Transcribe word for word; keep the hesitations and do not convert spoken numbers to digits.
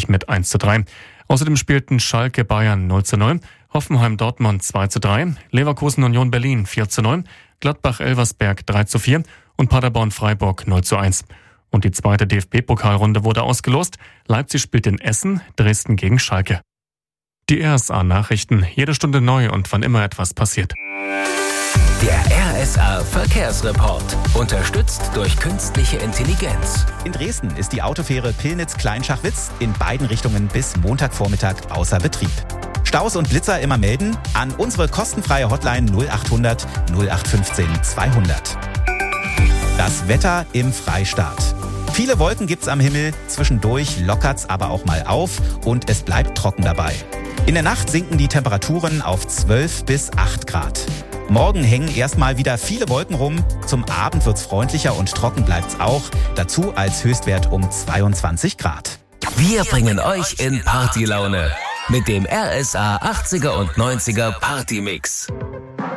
mit eins zu drei. Außerdem spielten Schalke Bayern null zu null, Hoffenheim Dortmund zwei zu drei, Leverkusen Union Berlin vier zu null, Gladbach Elversberg drei zu vier und Paderborn Freiburg null zu eins. Und die zweite D F B-Pokalrunde wurde ausgelost. Leipzig spielt in Essen, Dresden gegen Schalke. Die R S A-Nachrichten, jede Stunde neu und wann immer etwas passiert. Der R S A-Verkehrsreport, unterstützt durch künstliche Intelligenz. In Dresden ist die Autofähre Pillnitz-Kleinschachwitz in beiden Richtungen bis Montagvormittag außer Betrieb. Staus und Blitzer immer melden an unsere kostenfreie Hotline null achthundert null acht fünfzehn zweihundert. Das Wetter im Freistaat. Viele Wolken gibt's am Himmel, zwischendurch lockert's aber auch mal auf und es bleibt trocken dabei. In der Nacht sinken die Temperaturen auf zwölf bis acht Grad. Morgen hängen erstmal wieder viele Wolken rum. Zum Abend wird's freundlicher und trocken bleibt's auch. Dazu als Höchstwert um zweiundzwanzig Grad. Wir bringen euch in Partylaune mit dem R S A achtziger und neunziger Partymix.